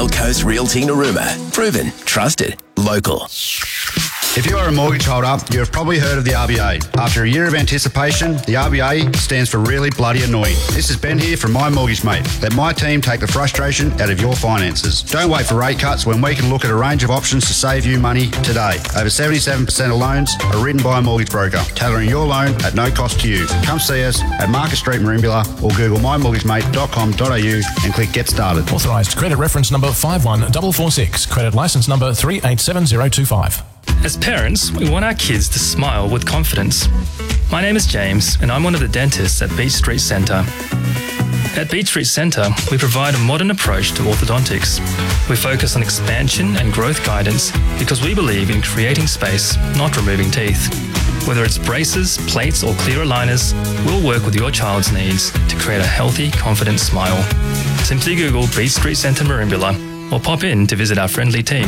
Gold Coast Realty Narooma. Proven, trusted, local. If you are a mortgage holder, you have probably heard of the RBA. After a year of anticipation, the RBA stands for really bloody annoying. This is Ben here from My Mortgage Mate. Let my team take the frustration out of your finances. Don't wait for rate cuts when we can look at a range of options to save you money today. Over 77% of loans are written by a mortgage broker, tailoring your loan at no cost to you. Come see us at Market Street, Merimbula, or Google mymortgagemate.com.au and click Get Started. Authorised credit reference number 51446. Credit licence number 387025. As parents, we want our kids to smile with confidence. My name is James, and I'm one of the dentists at Beach Street Centre. At Beach Street Centre, we provide a modern approach to orthodontics. We focus on expansion and growth guidance because we believe in creating space, not removing teeth. Whether it's braces, plates, or clear aligners, we'll work with your child's needs to create a healthy, confident smile. Simply Google Beach Street Centre Merimbula or pop in to visit our friendly team.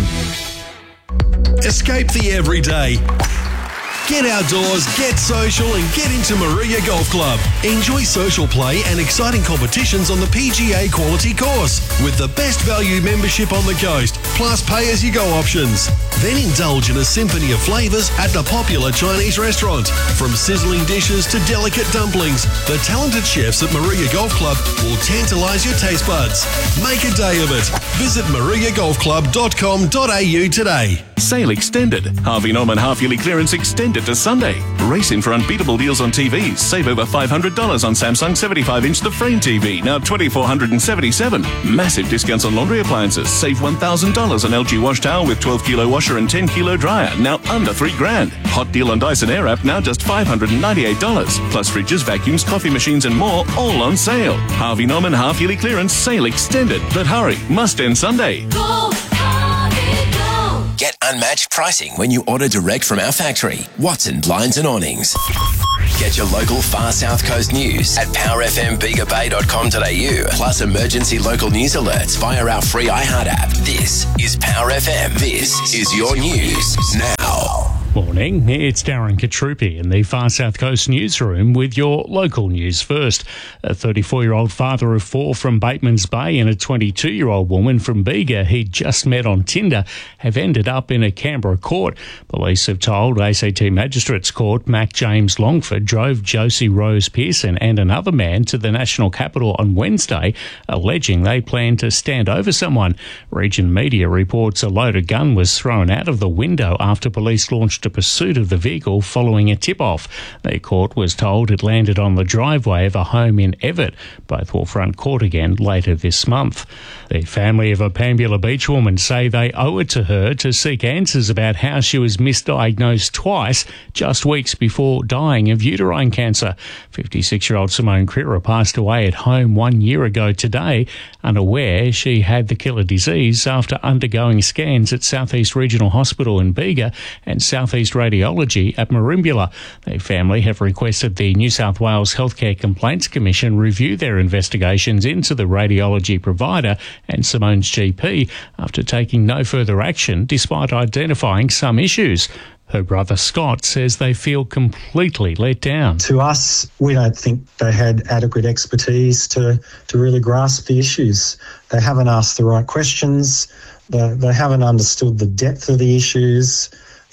Escape the everyday. Get outdoors, get social and get into Maria Golf Club. Enjoy social play and exciting competitions on the PGA quality course with the best value membership on the coast, plus pay-as-you-go options. Then indulge in a symphony of flavours at the popular Chinese restaurant. From sizzling dishes to delicate dumplings, the talented chefs at Maria Golf Club will tantalise your taste buds. Make a day of it. Visit mariagolfclub.com.au today. Sale extended. Harvey Norman half-yearly clearance extended to Sunday. Race in for unbeatable deals on TVs. Save over $500 on Samsung 75-inch The Frame TV, now $2,477. Massive discounts on laundry appliances. Save $1,000 on LG wash towel with 12-kilo washer and 10-kilo dryer, now under $3,000. Hot deal on Dyson Airwrap, now just $598. Plus fridges, vacuums, coffee machines and more, all on sale. Harvey Norman half-yearly clearance sale extended. But hurry, must end Sunday. Get unmatched pricing when you order direct from our factory, Watson Blinds and Awnings. Get your local Far South Coast news at powerfmbigabay.com.au, plus emergency local news alerts via our free iHeart app. This is Power FM. This is your news now. Morning, it's Darren Katrupi in the Far South Coast newsroom with your local news first. A 34-year-old father of four from Batemans Bay and a 22-year-old woman from Bega he'd just met on Tinder have ended up in a Canberra court. Police have told ACT Magistrates Court Mac James Longford drove Josie Rose Pearson and another man to the National Capital on Wednesday, alleging they planned to stand over someone. Region Media reports a loaded gun was thrown out of the window after police launched a pursuit of the vehicle following a tip-off. The court was told it landed on the driveway of a home in Everett. Both will front court again later this month. The family of a Pambula Beach woman say they owe it to her to seek answers about how she was misdiagnosed twice just weeks before dying of uterine cancer. 56-year-old Simone Creera passed away at home 1 year ago today, unaware she had the killer disease after undergoing scans at Southeast Regional Hospital in Bega and Southeast Radiology at Merimbula. The family have requested the New South Wales Healthcare Complaints Commission review their investigations into the radiology provider and Simone's GP after taking no further action despite identifying some issues. Her brother Scott says they feel completely let down. To us, we don't think they had adequate expertise to really grasp the issues. They haven't asked the right questions. They haven't understood the depth of the issues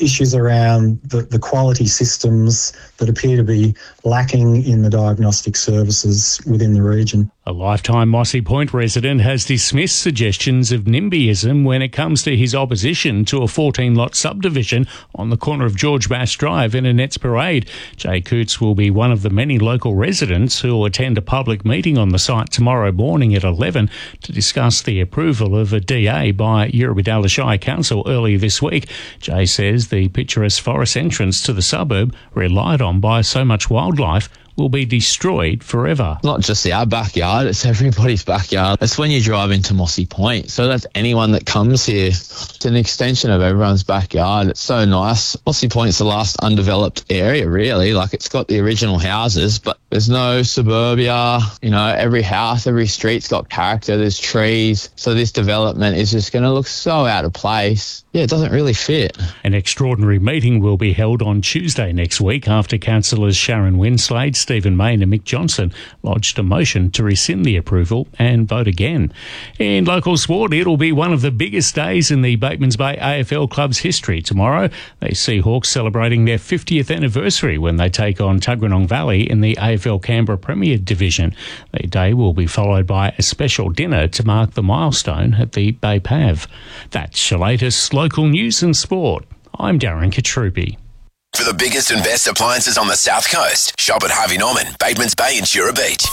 around the quality systems that appear to be lacking in the diagnostic services within the region. A lifetime Mossy Point resident has dismissed suggestions of NIMBYism when it comes to his opposition to a 14-lot subdivision on the corner of George Bass Drive and Annette's Parade. Jay Coots will be one of the many local residents who will attend a public meeting on the site tomorrow morning at 11 to discuss the approval of a DA by Eurobodalla Shire Council earlier this week. Jay says the picturesque forest entrance to the suburb, relied on by so much wildlife, will be destroyed forever. Not just our backyard, it's everybody's backyard. It's when you drive into Mossy Point. So that's anyone that comes here. It's an extension of everyone's backyard. It's so nice. Mossy Point's the last undeveloped area, really. Like, it's got the original houses, but There's no suburbia, every house, every street's got character, there's trees. So this development is just going to look so out of place. Yeah, it doesn't really fit. An extraordinary meeting will be held on Tuesday next week after councillors Sharon Winslade, Stephen Mayne and Mick Johnson lodged a motion to rescind the approval and vote again. In local sport, it'll be one of the biggest days in the Batemans Bay AFL Club's history. Tomorrow, they see Hawks celebrating their 50th anniversary when they take on Tuggeranong Valley in the AFL Canberra Premier Division. The day will be followed by a special dinner to mark the milestone at the Bay Pav. That's your latest local news and sport. I'm Darren Katrupi. For the biggest and best appliances on the South Coast, shop at Harvey Norman, Batemans Bay and Jura Beach.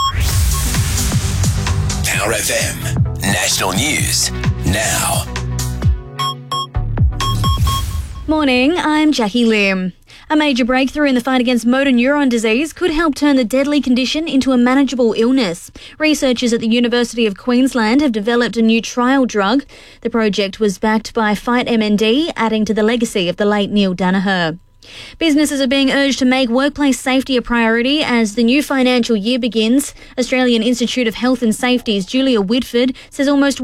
Power FM. National News. Now. Morning, I'm Jackie Lim. A major breakthrough in the fight against motor neuron disease could help turn the deadly condition into a manageable illness. Researchers at the University of Queensland have developed a new trial drug. The project was backed by Fight MND, adding to the legacy of the late Neil Danaher. Businesses are being urged to make workplace safety a priority as the new financial year begins. Australian Institute of Health and Safety's Julia Whitford says almost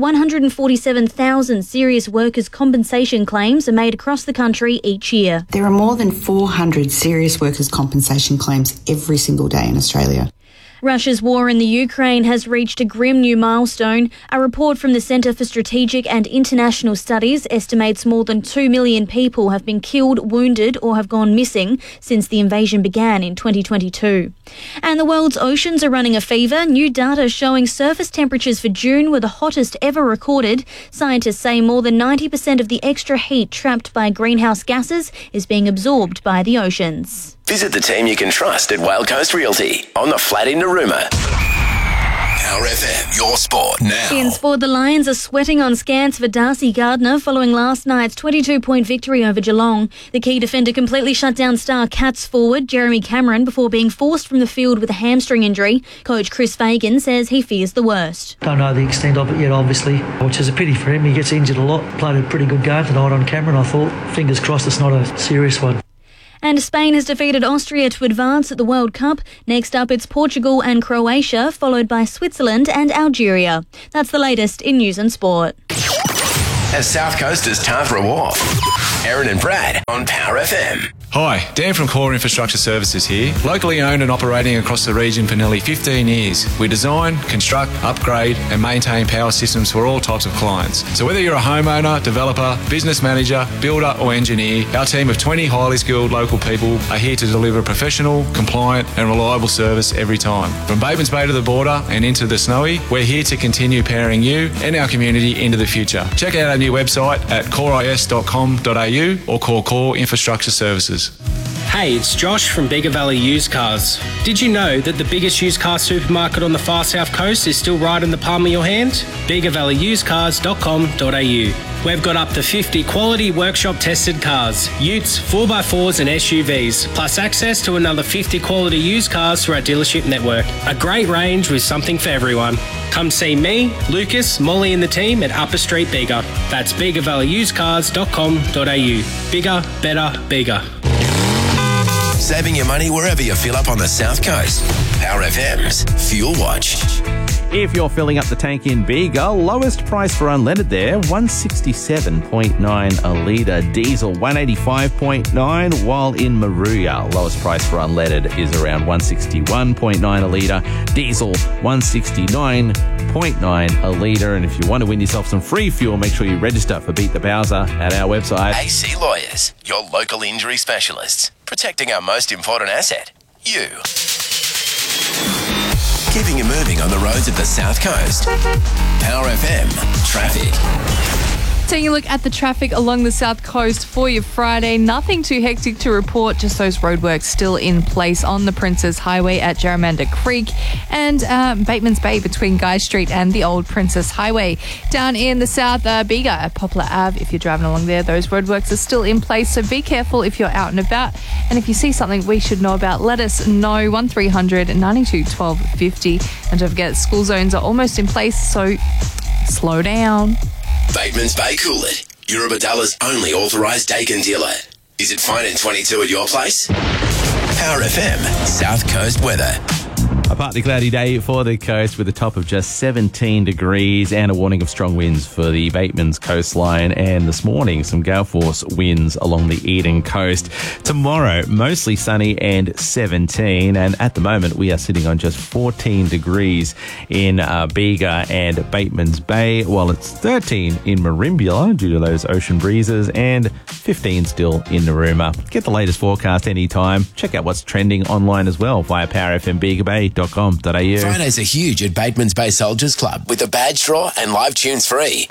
147,000 serious workers' compensation claims are made across the country each year. There are more than 400 serious workers' compensation claims every single day in Australia. Russia's war in the Ukraine has reached a grim new milestone. A report from the Centre for Strategic and International Studies estimates more than 2 million people have been killed, wounded or have gone missing since the invasion began in 2022. And the world's oceans are running a fever. New data showing surface temperatures for June were the hottest ever recorded. Scientists say more than 90% of the extra heat trapped by greenhouse gases is being absorbed by the oceans. Visit the team you can trust at Whale Coast Realty on the flat in Narooma. Power FM, your sport now. In sport, the Lions are sweating on scans for Darcy Gardner following last night's 22-point victory over Geelong. The key defender completely shut down star Cats forward Jeremy Cameron before being forced from the field with a hamstring injury. Coach Chris Fagan says he fears the worst. Don't know the extent of it yet, obviously, which is a pity for him. He gets injured a lot. Played a pretty good game tonight on Cameron, I thought. Fingers crossed it's not a serious one. And Spain has defeated Austria to advance at the World Cup. Next up, it's Portugal and Croatia, followed by Switzerland and Algeria. That's the latest in news and sport. As South Coasters Tarboro Wharf, Aaron and Brad on Power FM. Hi, Dan from Core Infrastructure Services here. Locally owned and operating across the region for nearly 15 years. We design, construct, upgrade and maintain power systems for all types of clients. So whether you're a homeowner, developer, business manager, builder or engineer, our team of 20 highly skilled local people are here to deliver professional, compliant and reliable service every time. From Batemans Bay to the border and into the Snowy, we're here to continue powering you and our community into the future. Check out our new website at coreis.com.au or call Core Infrastructure Services. Hey, it's Josh from Bega Valley Used Cars. Did you know that the biggest used car supermarket on the far south coast is still right in the palm of your hand? BegaValleyUsedCars.com.au. We've got up to 50 quality workshop tested cars, utes, 4x4s and SUVs, plus access to another 50 quality used cars through our dealership network. A great range with something for everyone. Come see me, Lucas, Molly and the team at Upper Street Bega. That's BegaValleyUsedCars.com.au. Bigger, better, bigger. Saving your money wherever you fill up on the South Coast. Power FM's Fuel Watch. If you're filling up the tank in Bega, lowest price for unleaded there, 167.9 a litre. Diesel, 185.9, while in Maruya, lowest price for unleaded is around 161.9 a litre. Diesel, 169.9 a litre. And if you want to win yourself some free fuel, make sure you register for Beat the Bowser at our website. AC Lawyers, your local injury specialists. Protecting our most important asset, you. Keeping you moving on the roads of the South Coast. Power FM Traffic. Taking a look at the traffic along the South Coast for your Friday. Nothing too hectic to report, just those roadworks still in place on the Princess Highway at Jarramanda Creek and Batemans Bay between Guy Street and the Old Princess Highway. Down in the South, Bega at Poplar Ave, if you're driving along there, those roadworks are still in place, so be careful if you're out and about. And if you see something we should know about, let us know. 1300 92 12 50. And don't forget, school zones are almost in place, so slow down. Batemans Bay Coolid, Eurobadalla's only authorised Dakin dealer. Is it fine in 22 at your place? Power FM, South Coast weather. A partly cloudy day for the coast with a top of just 17 degrees and a warning of strong winds for the Batemans coastline. And this morning, some gale force winds along the Eden coast. Tomorrow, mostly sunny and 17. And at the moment, we are sitting on just 14 degrees in Bega and Batemans Bay, while it's 13 in Merimbula due to those ocean breezes and 15 still in Narooma. Get the latest forecast anytime. Check out what's trending online as well via powerfmbegabay.com.au. Fridays are huge at Batemans Bay Soldiers Club with a badge draw and live tunes free.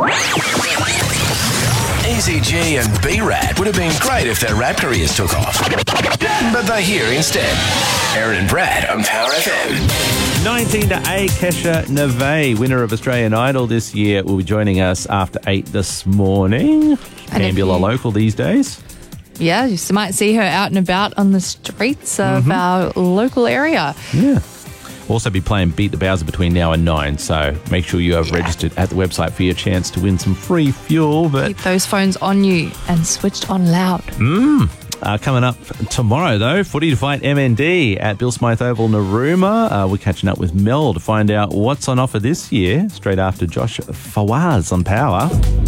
Easy G and B-Rad would have been great if their rap careers took off, but they're here instead. Aaron and Brad on Power FM. 19 to 8, Kesha Neve, winner of Australian Idol this year, will be joining us after 8 this morning. Ambula local these days. Yeah, you might see her out and about on the streets of our local area. Yeah. Also be playing Beat the Bowser between now and 9, so make sure you have registered at the website for your chance to win some free fuel. But keep those phones on you and switched on loud. Coming up tomorrow, though, footy to fight MND at Bill Smythe Oval, Narooma. We're catching up with Mel to find out what's on offer this year, straight after Josh Fawaz on Power.